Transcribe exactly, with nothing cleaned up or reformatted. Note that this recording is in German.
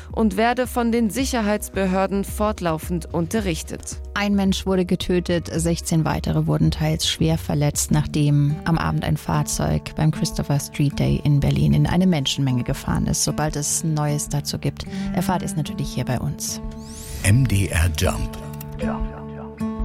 und werde von den Sicherheitsbehörden fortlaufend unterrichtet. Ein Mensch wurde getötet, sechzehn weitere wurden teils schwer verletzt, nachdem am Abend ein Fahrzeug beim Christopher Street Day in Berlin in eine Menschenmenge gefahren ist. Sobald es Neues dazu gibt, erfahrt ihr es natürlich hier bei uns. M D R Jump. Ja.